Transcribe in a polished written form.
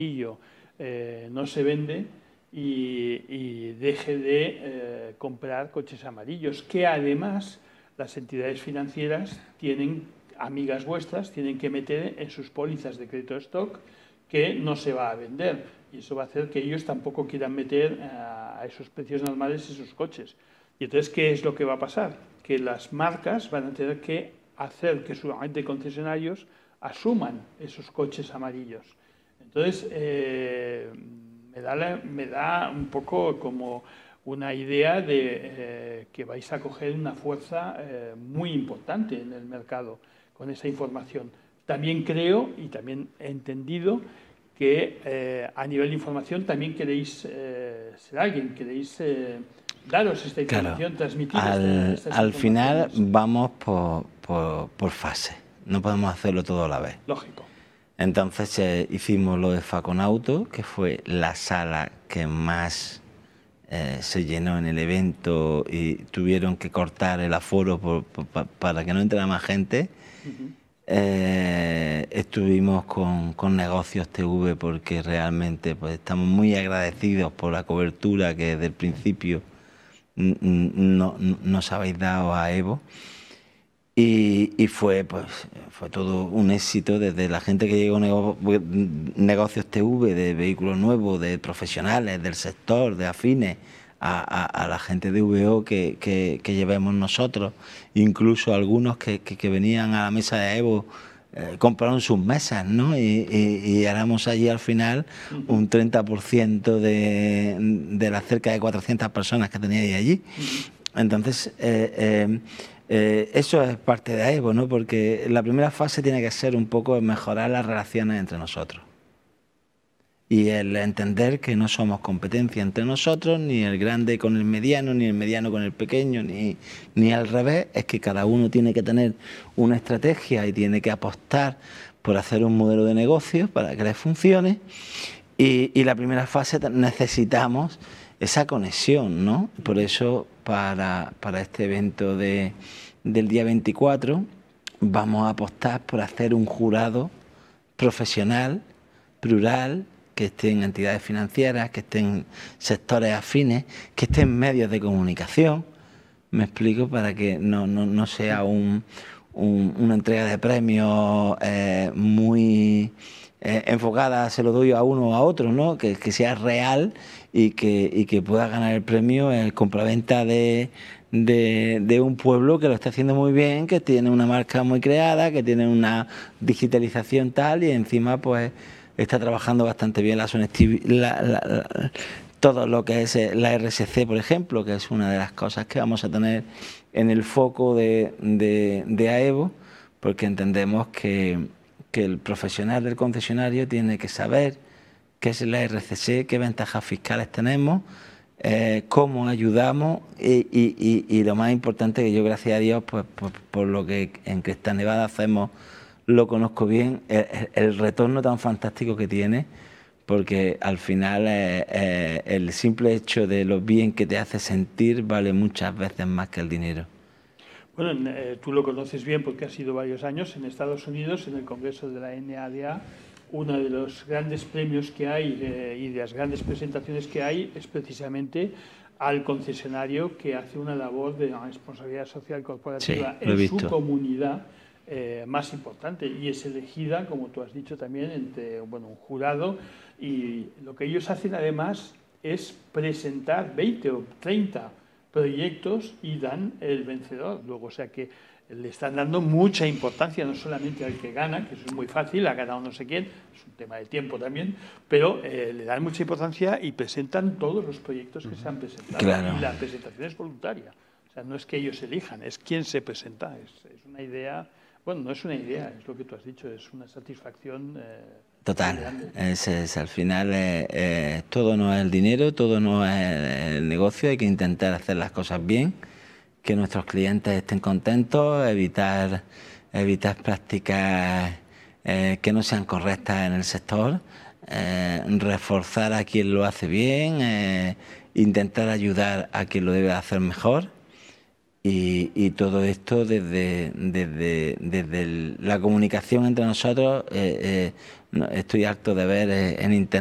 amarillo no se vende y deje de comprar coches amarillos, que además las entidades financieras tienen, amigas vuestras, tienen que meter en sus pólizas de crédito de stock que no se va a vender. Y eso va a hacer que ellos tampoco quieran meter a esos precios normales esos coches. Y entonces, ¿qué es lo que va a pasar? Que las marcas van a tener que hacer que sus agentes concesionarios asuman esos coches amarillos. Entonces, me da un poco como una idea de que vais a coger una fuerza muy importante en el mercado con esa información. También creo y también he entendido que a nivel de información también queréis ser alguien, queréis daros esta información, claro, transmitir estas al final informaciones. vamos por fases, no podemos hacerlo todo a la vez. Lógico. Entonces hicimos lo de Faconauto, que fue la sala que más se llenó en el evento y tuvieron que cortar el aforo para que no entrara más gente. Estuvimos con Negocios TV porque realmente pues estamos muy agradecidos por la cobertura que desde el principio nos habéis dado a Evo. Y fue todo un éxito, desde la gente que llegó Negocios TV, de vehículos nuevos, de profesionales, del sector, de afines, a la gente de VO que llevemos nosotros, incluso algunos que venían a la mesa de Evo, compraron sus mesas, ¿no? Y éramos allí al final un 30% de las cerca de 400 personas que teníais allí. Entonces, eso es parte de Evo, ¿no? Porque la primera fase tiene que ser un poco mejorar las relaciones entre nosotros. Y el entender que no somos competencia entre nosotros, ni el grande con el mediano, ni el mediano con el pequeño, ni al revés. Es que cada uno tiene que tener una estrategia y tiene que apostar por hacer un modelo de negocio para que les funcione. Y la primera fase necesitamos esa conexión, ¿no? Por eso, para este evento del día 24, vamos a apostar por hacer un jurado profesional, plural, que estén entidades financieras, que estén sectores afines, que estén medios de comunicación, me explico, para que no sea una entrega de premios muy enfocada, se lo doy a uno o a otro, ¿no? Que sea real y que pueda ganar el premio el compraventa de un pueblo que lo está haciendo muy bien, que tiene una marca muy creada, que tiene una digitalización tal y encima pues está trabajando bastante bien todo lo que es la RSC, por ejemplo, que es una de las cosas que vamos a tener en el foco de AEVO, porque entendemos que el profesional del concesionario tiene que saber qué es la RCC, qué ventajas fiscales tenemos, cómo ayudamos y lo más importante, que yo, gracias a Dios, pues por lo que en Cristal Nevada hacemos, lo conozco bien, el retorno tan fantástico que tiene, porque al final el simple hecho de lo bien que te hace sentir vale muchas veces más que el dinero. Bueno, tú lo conoces bien porque has sido varios años en Estados Unidos, en el Congreso de la NADA. Uno de los grandes premios que hay y de las grandes presentaciones que hay es precisamente al concesionario que hace una labor de responsabilidad social corporativa en su comunidad más importante, y es elegida, como tú has dicho también, entre un jurado, y lo que ellos hacen además es presentar 20 o 30 proyectos y dan el vencedor luego, o sea que le están dando mucha importancia, no solamente al que gana, que eso es muy fácil, ha ganado no sé quién, es un tema de tiempo también, pero le dan mucha importancia y presentan todos los proyectos que se han presentado. Claro. Y la presentación es voluntaria, o sea, no es que ellos elijan, es quien se presenta, es una idea, bueno, no es una idea, es lo que tú has dicho, es una satisfacción total. Al final todo no es el dinero, todo no es el negocio, hay que intentar hacer las cosas bien, que nuestros clientes estén contentos, evitar prácticas que no sean correctas en el sector, reforzar a quien lo hace bien, intentar ayudar a quien lo debe hacer mejor. Y todo esto desde la comunicación entre nosotros estoy harto de ver en internet